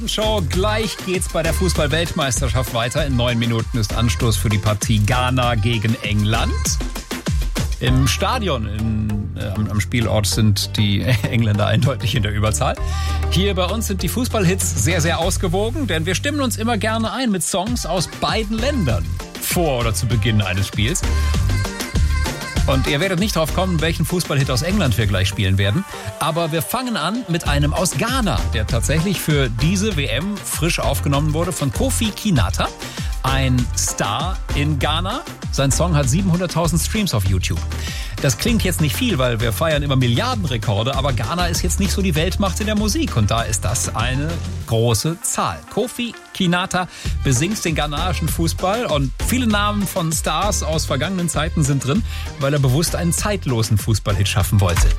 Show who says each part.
Speaker 1: Show. Gleich geht's bei der Fußball-Weltmeisterschaft weiter. In 9 Minuten ist Anstoß für die Partie Ghana gegen England. Im Stadion am Spielort sind die Engländer eindeutig in der Überzahl. Hier bei uns sind die Fußballhits sehr, sehr ausgewogen, denn wir stimmen uns immer gerne ein mit Songs aus beiden Ländern vor oder zu Beginn eines Spiels. Und ihr werdet nicht drauf kommen, welchen Fußballhit aus England wir gleich spielen werden. Aber wir fangen an mit einem aus Ghana, der tatsächlich für diese WM frisch aufgenommen wurde von Kofi Kinata. Ein Star in Ghana. Sein Song hat 700.000 Streams auf YouTube. Das klingt jetzt nicht viel, weil wir feiern immer Milliardenrekorde, aber Ghana ist jetzt nicht so die Weltmacht in der Musik und da ist das eine große Zahl. Kofi Kinata besingt den ghanaischen Fußball und viele Namen von Stars aus vergangenen Zeiten sind drin, weil er bewusst einen zeitlosen Fußballhit schaffen wollte.